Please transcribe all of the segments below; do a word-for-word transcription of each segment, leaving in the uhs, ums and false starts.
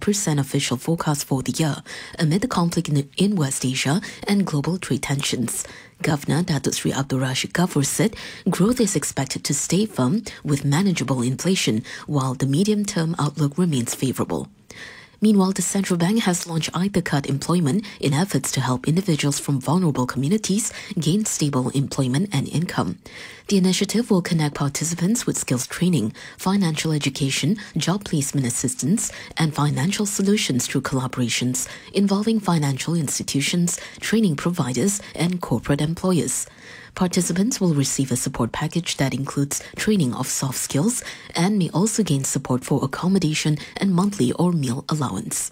percent official forecast for the year amid the conflict in, in West Asia and global trade tensions. Governor Datuk Sri Abdul Rashid Ghaffur said growth is expected to stay firm with manageable inflation, while the medium-term outlook remains favourable. Meanwhile, the central bank has launched Ithaqat Employment in efforts to help individuals from vulnerable communities gain stable employment and income. The initiative will connect participants with skills training, financial education, job placement assistance, and financial solutions through collaborations involving financial institutions, training providers, and corporate employers. Participants will receive a support package that includes training of soft skills and may also gain support for accommodation and monthly or meal allowance.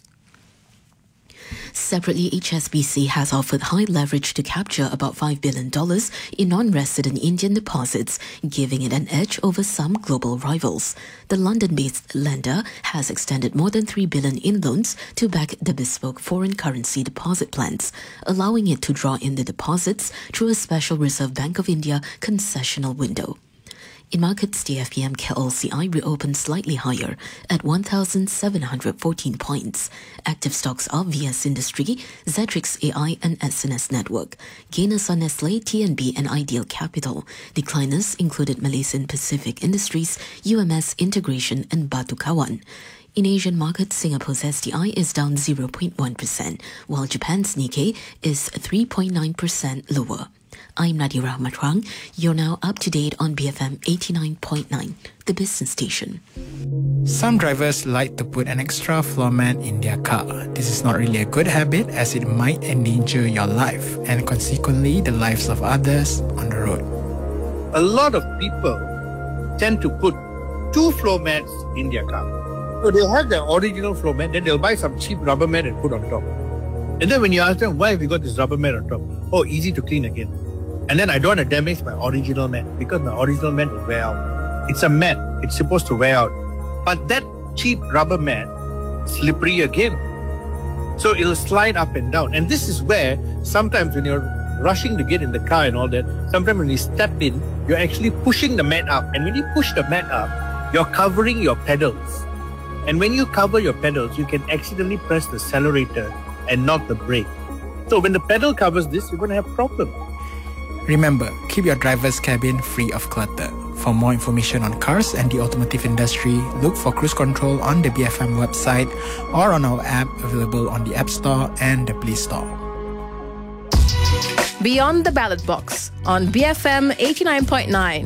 Separately, H S B C has offered high leverage to capture about five billion dollars in non-resident Indian deposits, giving it an edge over some global rivals. The London-based lender has extended more than three billion dollars in loans to back the bespoke foreign currency deposit plans, allowing it to draw in the deposits through a special Reserve Bank of India concessional window. In markets, the F P M K L C I reopened slightly higher at one thousand seven hundred fourteen points. Active stocks are V S Industry, Zetrix A I and S N S Network. Gainers are Nestle, T N B and Ideal Capital. Decliners included Malaysian Pacific Industries, U M S Integration and Batu Kawan. In Asian markets, Singapore's S T I is down zero point one percent, while Japan's Nikkei is three point nine percent lower. I'm Nadira Matrang. You're now up to date on B F M eighty-nine point nine, the business station. Some drivers like to put an extra floor mat in their car. This is not really a good habit as it might endanger your life and consequently the lives of others on the road. A lot of people tend to put two floor mats in their car. So they'll have their original floor mat, then they'll buy some cheap rubber mat and put on top. And then when you ask them, why have you got this rubber mat on top? Oh, easy to clean again. And then I don't want to damage my original mat because my original mat will wear out. It's a mat. It's supposed to wear out. But that cheap rubber mat, slippery again. So it'll slide up and down. And this is where sometimes when you're rushing to get in the car and all that, sometimes when you step in, you're actually pushing the mat up. And when you push the mat up, you're covering your pedals. And when you cover your pedals, you can accidentally press the accelerator and not the brake. So when the pedal covers this, you're going to have a problem. Remember, keep your driver's cabin free of clutter. For more information on cars and the automotive industry, look for Cruise Control on the B F M website or on our app available on the App Store and the Play Store. Beyond the Ballot Box on B F M eighty-nine point nine.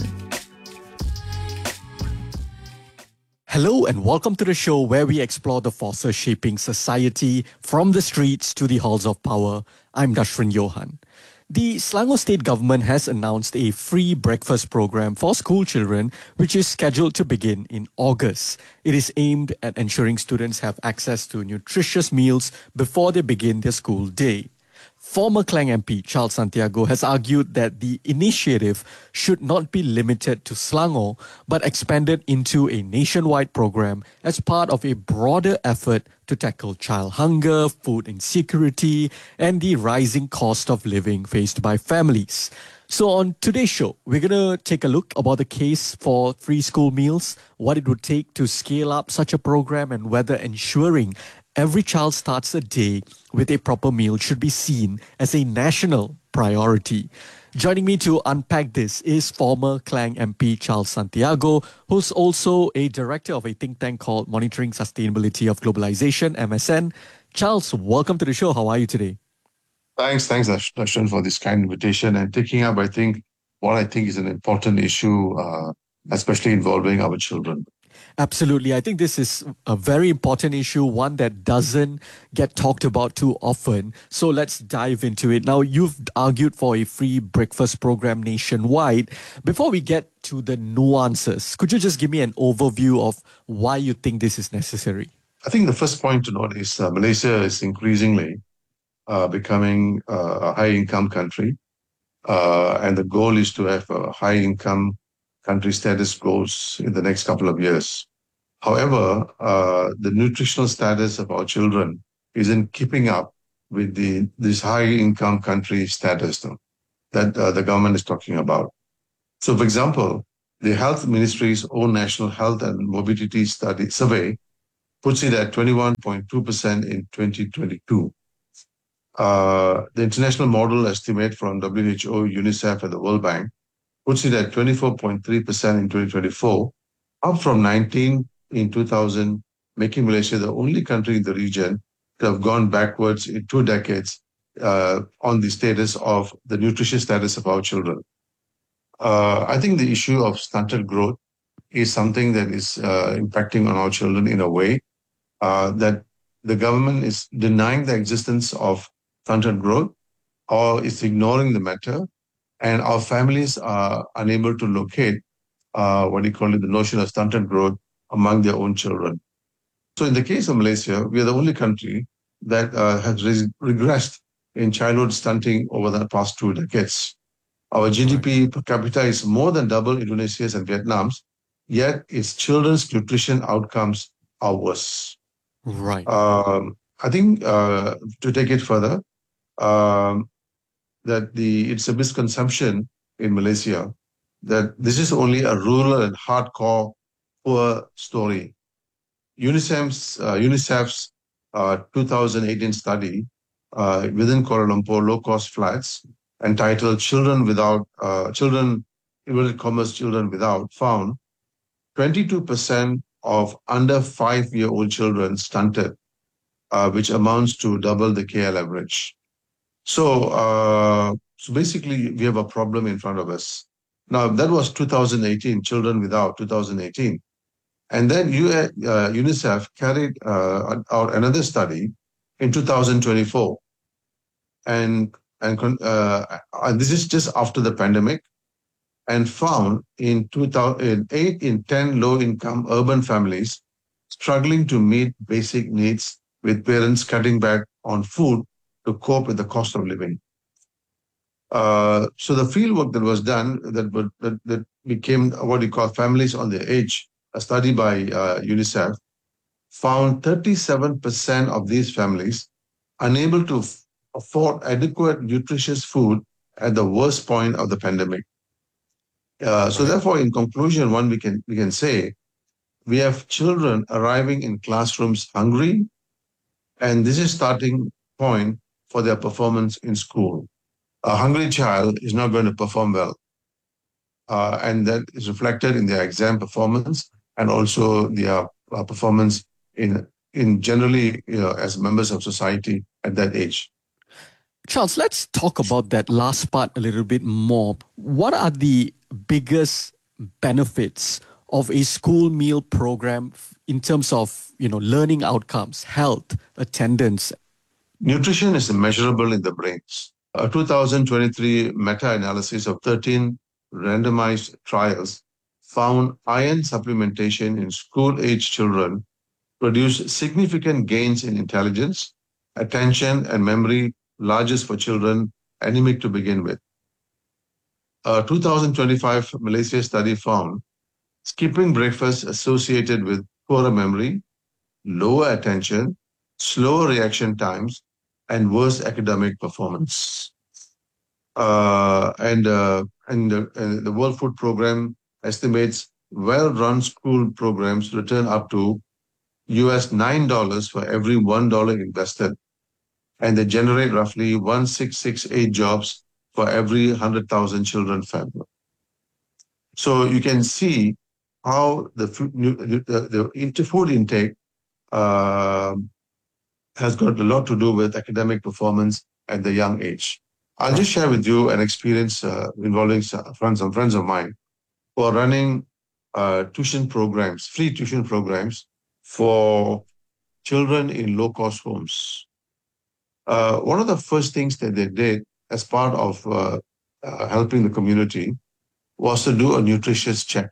Hello and welcome to the show where we explore the forces shaping society from the streets to the halls of power. I'm Dashran Johan. The Selangor State Government has announced a free breakfast program for school children, which is scheduled to begin in August. It is aimed at ensuring students have access to nutritious meals before they begin their school day. Former Klang M P Charles Santiago has argued that the initiative should not be limited to Selangor, but expanded into a nationwide program as part of a broader effort to tackle child hunger, food insecurity, and the rising cost of living faced by families. So on today's show, we're going to take a look about the case for free school meals, what it would take to scale up such a program, and whether ensuring every child starts a day with a proper meal should be seen as a national priority. Joining me to unpack this is former Klang M P Charles Santiago, who's also a director of a think tank called Monitoring Sustainability of Globalization, M S N. Charles, welcome to the show. How are you today? Thanks, thanks, Darshan, for this kind invitation and taking up, I think, what I think is an important issue, uh, especially involving our children. Absolutely. I think this is a very important issue, one that doesn't get talked about too often. So let's dive into it. Now, you've argued for a free breakfast program nationwide. Before we get to the nuances, could you just give me an overview of why you think this is necessary? I think the first point to note is uh, Malaysia is increasingly uh, becoming uh, a high-income country. Uh, and the goal is to have a high-income country status goals in the next couple of years. However, uh, the nutritional status of our children isn't keeping up with the this high-income country status though, that uh, the government is talking about. So, for example, the Health Ministry's own National Health and Morbidity Study Survey puts it at twenty-one point two percent in twenty twenty-two. Uh, the international model estimate from W H O, UNICEF, and the World Bank puts it at twenty-four point three percent in twenty twenty-four, up from nineteen in two thousand, making Malaysia the only country in the region to have gone backwards in two decades uh, on the status of the nutritious status of our children. Uh, I think the issue of stunted growth is something that is uh, impacting on our children in a way uh, that the government is denying the existence of stunted growth or is ignoring the matter, and our families are unable to locate uh, what do you call it, the notion of stunted growth among their own children. So in the case of Malaysia, we are the only country that uh, has re- regressed in childhood stunting over the past two decades. Our G D P per capita is more than double Indonesia's and Vietnam's, yet its children's nutrition outcomes are worse. Right. Um, I think uh, to take it further, um, that the it's a misconception in Malaysia that this is only a rural and hardcore poor story. UNICEF's, uh, UNICEF's uh, two thousand eighteen study uh, within Kuala Lumpur low-cost flats entitled "Children Without uh, Children," inverted commas, children without, found twenty-two percent of under five-year-old children stunted, uh, which amounts to double the K L average. So, uh, so basically, we have a problem in front of us. Now, that was two thousand eighteen, children without, two thousand eighteen. And then U, uh, UNICEF carried uh, out another study in two thousand twenty-four. And, and, uh, and this is just after the pandemic, and found in two thousand, eight in ten low-income urban families struggling to meet basic needs, with parents cutting back on food to cope with the cost of living. Uh, so the fieldwork that was done, that, that, that became what we call Families on the Edge, a study by uh, UNICEF, found thirty-seven percent of these families unable to f- afford adequate nutritious food at the worst point of the pandemic. Uh, so therefore, in conclusion, one we can we can say we have children arriving in classrooms hungry, and this is starting point for their performance in school. A hungry child is not going to perform well, uh, and that is reflected in their exam performance and also their uh, performance in in generally, you know, as members of society at that age. Charles, let's talk about that last part a little bit more. What are the biggest benefits of a school meal program in terms of, you know, learning outcomes, health, attendance? Nutrition is measurable in the brains. A two thousand twenty-three meta-analysis of thirteen randomized trials found iron supplementation in school-age children produced significant gains in intelligence, attention, and memory, largest for children anemic to begin with. A two thousand twenty-five Malaysia study found skipping breakfast associated with poorer memory, lower attention, slower reaction times, and worse academic performance. Uh, and, uh, and, uh, and the World Food Program estimates well-run school programs return up to U S nine dollars for every one dollar invested, and they generate roughly one thousand six hundred sixty-eight jobs for every one hundred thousand children family. So you can see how the food, the, the food intake uh, has got a lot to do with academic performance at the young age. I'll just share with you an experience uh, involving some friends, some friends of mine who are running uh, tuition programs, free tuition programs for children in low-cost homes. Uh, one of the first things that they did as part of uh, uh, helping the community was to do a nutritious check.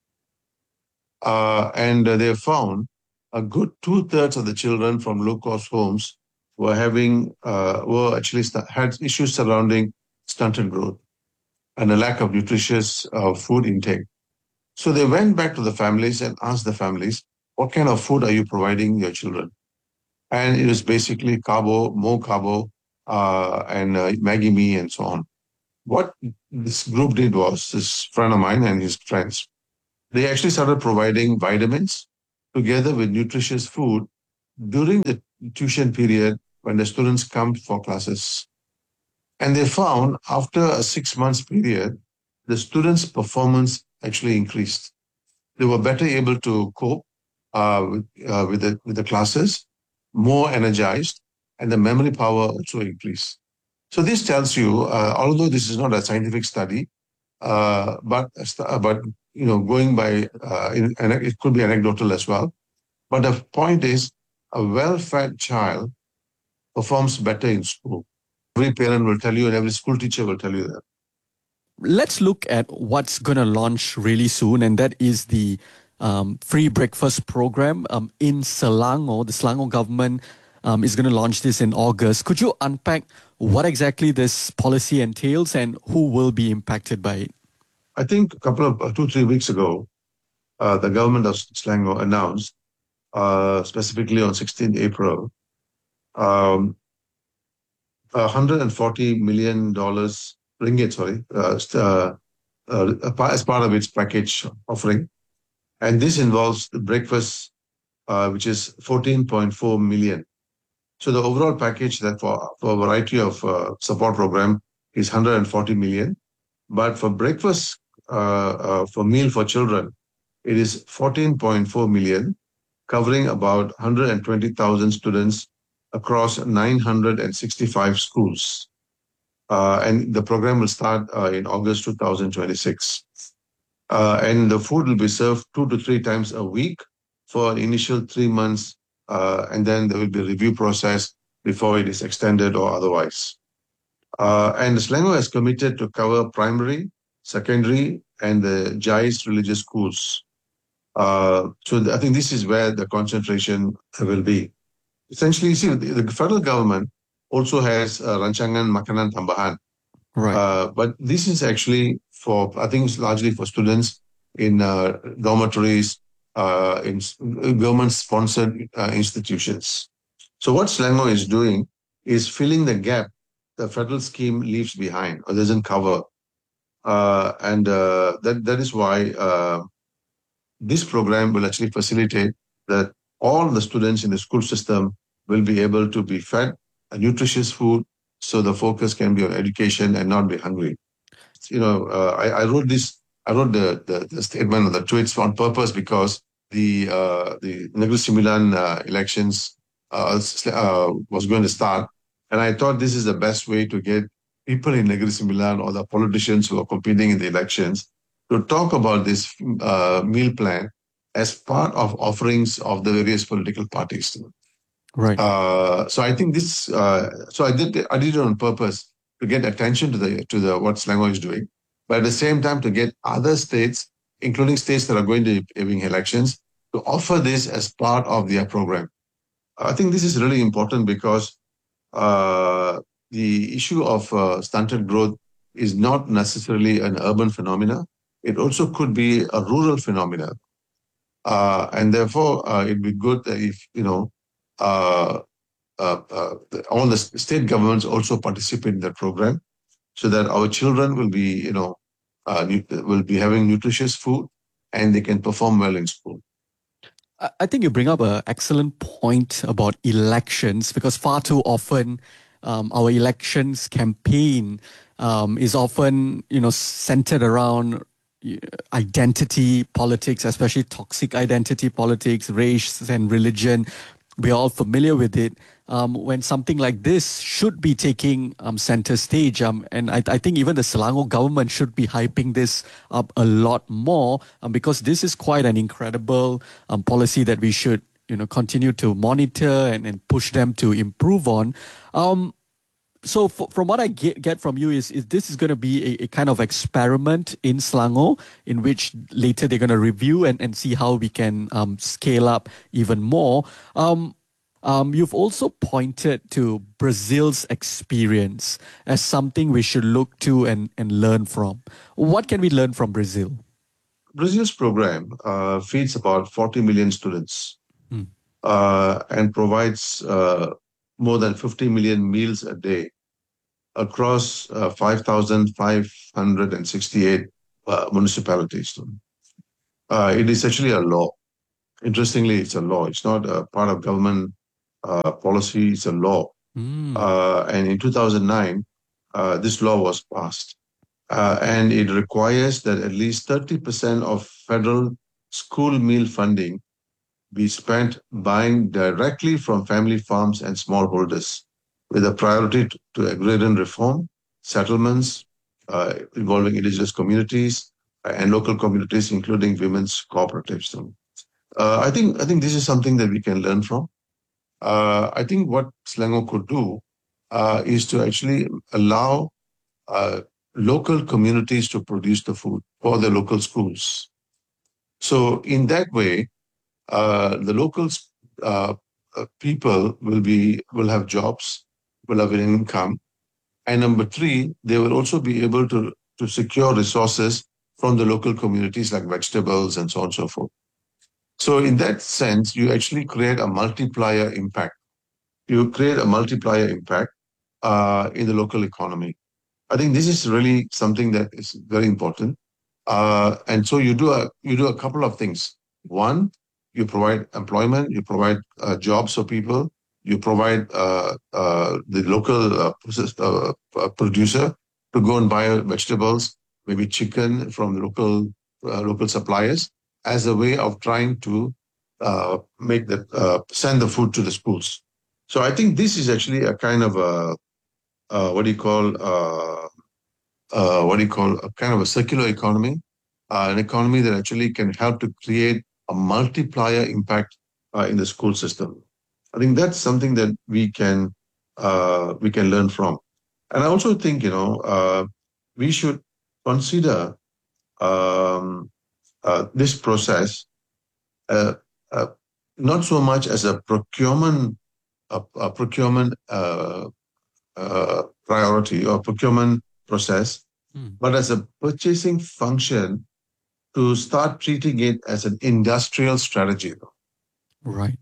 Uh, and uh, they found a good two-thirds of the children from low-cost homes were having, uh, were actually st- had issues surrounding stunted growth and a lack of nutritious uh, food intake. So they went back to the families and asked the families, what kind of food are you providing your children? And it was basically carbo, more carbo, uh, and uh, Maggie mee and so on. What this group did was, this friend of mine and his friends, they actually started providing vitamins, together with nutritious food during the tuition period when the students come for classes. And they found after a six months period, the students' performance actually increased. They were better able to cope uh, with, uh, with, the, with the classes, more energized, and the memory power also increased. So this tells you, uh, although this is not a scientific study, uh, but but you know, going by, uh, in, and it could be anecdotal as well. But the point is, a well-fed child performs better in school. Every parent will tell you, and every school teacher will tell you that. Let's look at what's going to launch really soon, and that is the um, free breakfast program um, in Selangor. The Selangor government um, is going to launch this in August. Could you unpack what exactly this policy entails and who will be impacted by it? I think a couple of, uh, two, three weeks ago, uh, the government of Selangor announced, uh, specifically on sixteenth April, um, one hundred forty million dollars ringgit, sorry, uh, uh, uh, as part of its package offering. And this involves the breakfast, uh, which is fourteen point four million. So the overall package that for, for a variety of uh, support program is one hundred forty million. But for breakfast, uh, uh, for meal for children, it is fourteen point four million, covering about one hundred twenty thousand students across nine hundred sixty-five schools. Uh, and the program will start uh, in August two thousand twenty-six. Uh, and the food will be served two to three times a week for an initial three months, uh, and then there will be a review process before it is extended or otherwise. Uh, and Selangor has committed to cover primary, secondary, and the JAIS religious schools. Uh, so th- I think this is where the concentration will be. Essentially, you see, the, the federal government also has uh, Rancangan Makanan Tambahan. Right. Uh, but this is actually for, I think it's largely for students in uh, dormitories, uh, in government-sponsored uh, institutions. So what Selangor is doing is filling the gap the federal scheme leaves behind or doesn't cover. Uh, and uh, that that is why uh, this program will actually facilitate that all the students in the school system will be able to be fed a nutritious food, so the focus can be on education and not be hungry. You know, uh, I, I wrote this, I wrote the, the, the statement of the tweets on purpose because the uh, the Negeri Sembilan uh, elections uh, uh, was going to start. And I thought this is the best way to get people in Negeri Sembilan or the politicians who are competing in the elections to talk about this uh, meal plan as part of offerings of the various political parties. Right. Uh, so I think this. Uh, so I did. I did it on purpose to get attention to the to the what Selangor is doing, but at the same time to get other states, including states that are going to be having elections, to offer this as part of their program. I think this is really important because uh, the issue of uh, stunted growth is not necessarily an urban phenomena. It also could be a rural phenomena, uh, and therefore uh, it'd be good if you know. Uh, uh, uh, all the state governments also participate in that program, so that our children will be, you know, uh, will be having nutritious food and they can perform well in school. I think you bring up an excellent point about elections, because far too often um, our elections campaign um, is often, you know, centered around identity politics, especially toxic identity politics, race and religion. We're all familiar with it. Um, when something like this should be taking um, center stage, um, and I, I think even the Selangor government should be hyping this up a lot more, um, because this is quite an incredible um, policy that we should, you know, continue to monitor and, and push them to improve on. Um, so f- from what I get, get from you is, is this is going to be a, a kind of experiment in Selangor, in which later they're going to review and, and see how we can um, scale up even more. Um, Um, you've also pointed to Brazil's experience as something we should look to and, and learn from. What can we learn from Brazil? Brazil's program uh, feeds about forty million students hmm. uh, and provides uh, more than fifty million meals a day across uh, five thousand five hundred sixty-eight uh, municipalities. Uh, it is actually a law. Interestingly, it's a law. It's not a part of government uh, policy. It's a law. Mm. Uh, and in two thousand nine, uh, this law was passed. Uh, and it requires that at least thirty percent of federal school meal funding be spent buying directly from family farms and smallholders, with a priority to, to agrarian reform, settlements uh, involving indigenous communities and local communities, including women's cooperatives. Uh, I think I think this is something that we can learn from. Uh, I think what Selangor could do uh, is to actually allow uh, local communities to produce the food for the local schools. So in that way, uh, the local uh, people will be will have jobs, will have an income, and number three, they will also be able to to secure resources from the local communities like vegetables and so on and so forth. So in that sense, you actually create a multiplier impact. You create a multiplier impact uh, in the local economy. I think this is really something that is very important. Uh, and so you do a you do a couple of things. One, you provide employment, you provide uh, jobs for people, you provide uh, uh, the local uh, process, uh, producer to go and buy vegetables, maybe chicken from local uh, local suppliers, as a way of trying to uh, make the uh, send the food to the schools. So I think this is actually a kind of a uh, what do you call uh, uh, what do you call a kind of a circular economy, uh, an economy that actually can help to create a multiplier impact uh, in the school system. I think that's something that we can uh, we can learn from. And I also think you know uh, we should consider um, uh, this process uh, uh, not so much as a procurement a, a procurement uh, uh, priority or procurement process, mm. but as a purchasing function, to start treating it as an industrial strategy. Right.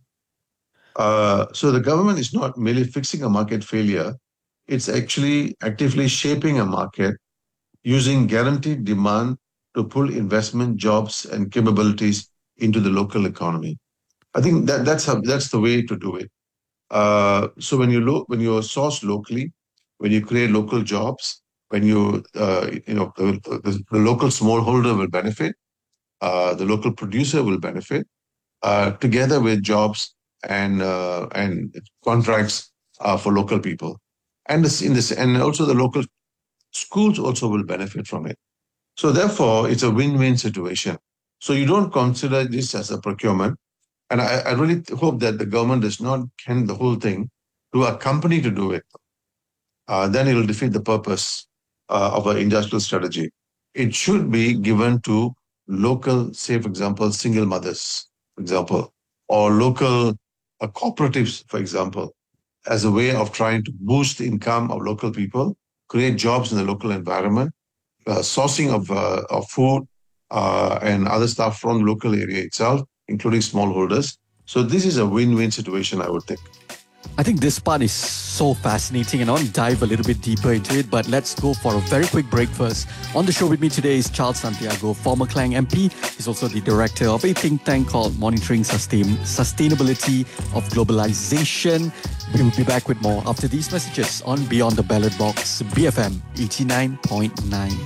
Uh, so the government is not merely fixing a market failure, it's actually actively shaping a market using guaranteed demand to pull investment, jobs, and capabilities into the local economy. I think that that's how, that's the way to do it. Uh, so when you lo- when you source locally, when you create local jobs, when you uh, you know the, the, the local smallholder will benefit, uh, the local producer will benefit, uh, together with jobs and uh, and contracts uh, for local people, and this, in this and also the local schools also will benefit from it. So therefore, it's a win-win situation. So you don't consider this as a procurement. And I, I really hope that the government does not hand the whole thing to a company to do it. Uh, then it will defeat the purpose uh, of an industrial strategy. It should be given to local, say, for example, single mothers, for example, or local uh, cooperatives, for example, as a way of trying to boost the income of local people, create jobs in the local environment, uh, sourcing of, uh, of food uh, and other stuff from the local area itself, including smallholders. So this is a win-win situation, I would think. I think this part is so fascinating and I want to dive a little bit deeper into it, but let's go for a very quick break first. On the show with me today is Charles Santiago, former Klang M P. He's also the director of a think tank called Monitoring Sustain- Sustainability of Globalization. We will be back with more after these messages on Beyond the Ballot Box, B F M eighty-nine point nine.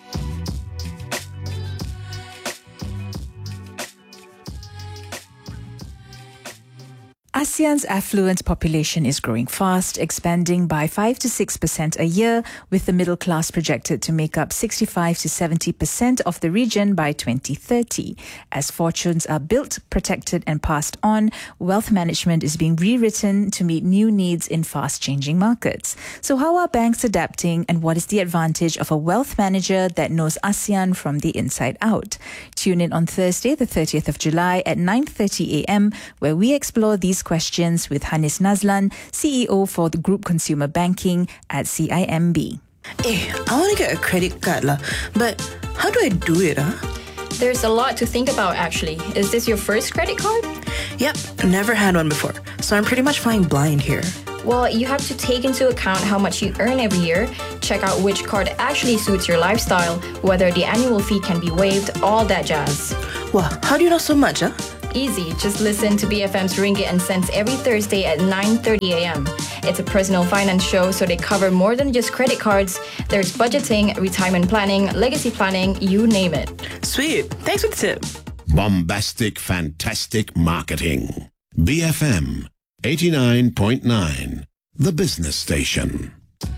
ASEAN's affluent population is growing fast, expanding by five to six percent a year, with the middle class projected to make up sixty-five to seventy percent of the region by twenty thirty. As fortunes are built, protected and passed on, wealth management is being rewritten to meet new needs in fast-changing markets. So how are banks adapting, and what is the advantage of a wealth manager that knows ASEAN from the inside out? Tune in on Thursday, the thirtieth of July at nine thirty a.m. where we explore these questions with Hanis Nazlan, C E O for the Group Consumer Banking at C I M B. Eh, I want to get a credit card lah, but how do I do it? Huh? There's a lot to think about actually. Is this your first credit card? Yep, never had one before, so I'm pretty much flying blind here. Well, you have to take into account how much you earn every year, check out which card actually suits your lifestyle, whether the annual fee can be waived, all that jazz. Wow, how do you know so much, huh? easy. Just listen to B F M's Ringgit and Cents every Thursday at nine thirty a.m. It's a personal finance show, so they cover more than just credit cards. There's budgeting, retirement planning, legacy planning, you name it. Sweet. Thanks for the tip. Bombastic, fantastic marketing. B F M eighty-nine point nine, the business station.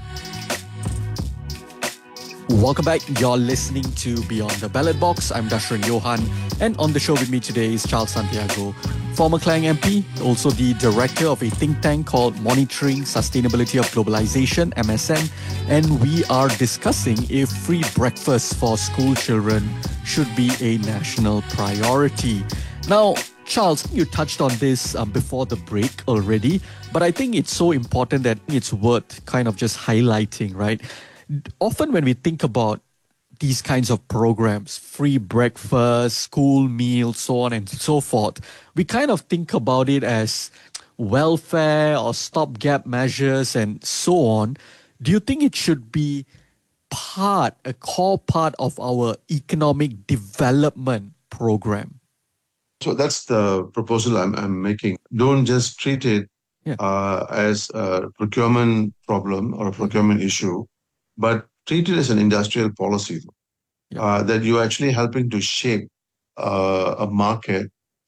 Welcome back. You're listening to Beyond the Ballot Box. I'm Dashran Johan, and on the show with me today is Charles Santiago, former Klang M P, also the director of a think tank called Monitoring Sustainability of Globalization, M S N, and we are discussing if free breakfast for school children should be a national priority. Now, Charles, you touched on this um, before the break already, but I think it's so important that it's worth kind of just highlighting, right? Often when we think about these kinds of programs, free breakfast, school meals, so on and so forth, we kind of think about it as welfare or stopgap measures and so on. Do you think it should be part, a core part of our economic development program? So that's the proposal I'm, I'm making. Don't just treat it yeah. uh, as a procurement problem or a procurement issue, but treat it as an industrial policy yeah. uh, that you're actually helping to shape uh, a market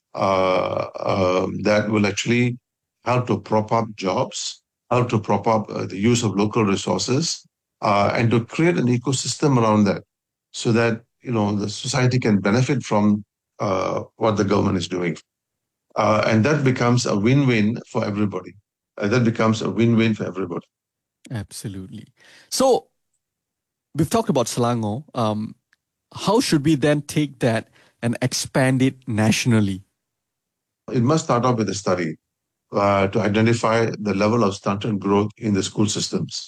uh, um, that will actually help to prop up jobs, help to prop up uh, the use of local resources, uh, and to create an ecosystem around that so that, you know, the society can benefit from uh, what the government is doing. Uh, and that becomes a win-win for everybody. Uh, that becomes a win-win for everybody. Absolutely. So, we've talked about Selangor. Um, how should we then take that and expand it nationally? It must start off with a study uh, to identify the level of stunted growth in the school systems.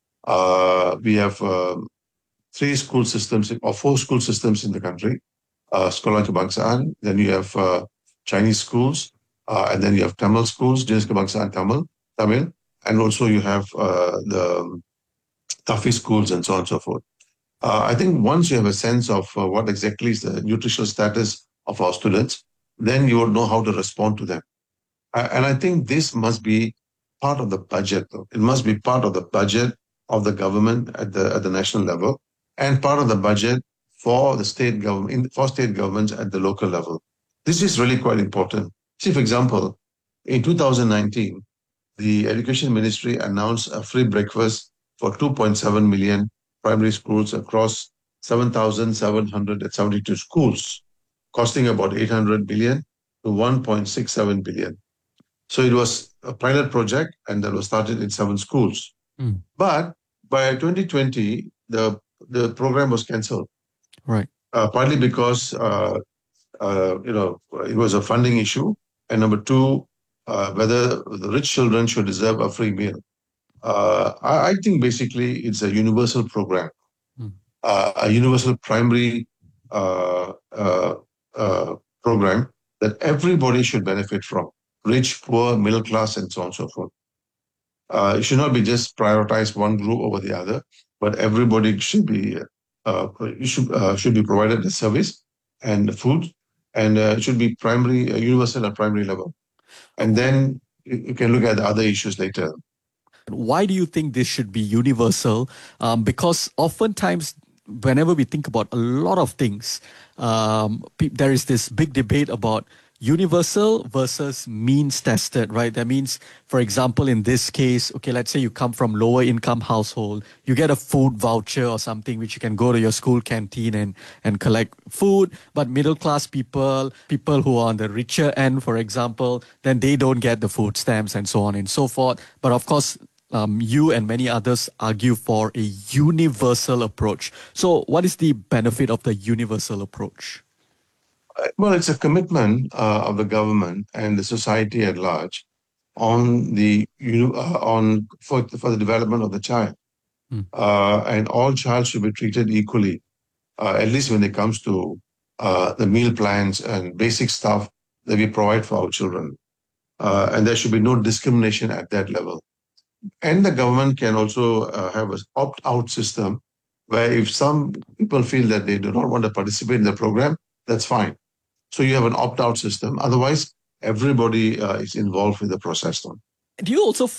Uh, we have uh, three school systems or four school systems in the country. Uh, Sekolah Kebangsaan, then you have uh, Chinese schools, uh, and then you have Tamil schools, Jenis Kebangsaan Tamil, Tamil, and also you have uh, the Tafi schools and so on and so forth. Uh, I think once you have a sense of uh, what exactly is the nutritional status of our students, then you will know how to respond to them. Uh, and I think this must be part of the budget. Though. It must be part of the budget of the government at the at the national level and part of the budget for the state government, for state governments at the local level. This is really quite important. See, for example, in two thousand nineteen, the Education Ministry announced a free breakfast for two point seven million primary schools across seven thousand seven hundred seventy-two schools, costing about eight hundred billion to one point six seven billion. So it was a pilot project and that was started in seven schools. Mm. But by twenty twenty, the, the program was cancelled. Right. Uh, partly because, uh, uh, you know, it was a funding issue. And number two, uh, whether the rich children should deserve a free meal. Uh, I, I think basically it's a universal program, mm. uh, a universal primary uh, uh, uh, program that everybody should benefit from, rich, poor, middle class, and so on and so forth. Uh, it should not be just prioritize one group over the other, but everybody should be uh, should uh, should be provided the service and food, and uh, it should be primary, uh, universal at primary level, and then you, you can look at the other issues later. Why do you think this should be universal? Um, because oftentimes, whenever we think about a lot of things, um, pe- there is this big debate about universal versus means tested, right? That means, for example, in this case, okay, let's say you come from lower income household, you get a food voucher or something which you can go to your school canteen and, and collect food. But middle class people, people who are on the richer end, for example, then they don't get the food stamps and so on and so forth. But of course, Um, you and many others argue for a universal approach. So what is the benefit of the universal approach? Well, it's a commitment uh, of the government and the society at large on the uh, on for, for the development of the child. Mm. Uh, and all child should be treated equally, uh, at least when it comes to uh, the meal plans and basic stuff that we provide for our children. Uh, and there should be no discrimination at that level. And the government can also uh, have an opt-out system where if some people feel that they do not want to participate in the program, that's fine. So you have an opt-out system. Otherwise, everybody uh, is involved in the process now. Do you also